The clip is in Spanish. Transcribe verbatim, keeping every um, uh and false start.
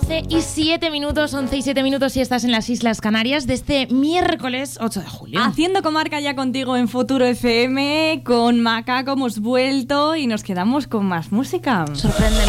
once y siete minutos, once y siete minutos si estás en las Islas Canarias de este miércoles ocho de julio. Haciendo comarca ya contigo en Futuro F M, con Macaco hemos vuelto y nos quedamos con más música. Sorpréndeme.